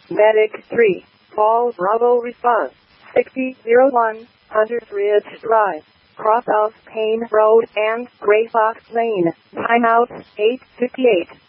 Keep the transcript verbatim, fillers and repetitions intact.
Medic three, Paul Bravo response, sixty oh one, Hunters Ridge Drive, Cross of Payne Road and Gray Fox Lane, timeout, eight fifty-eight.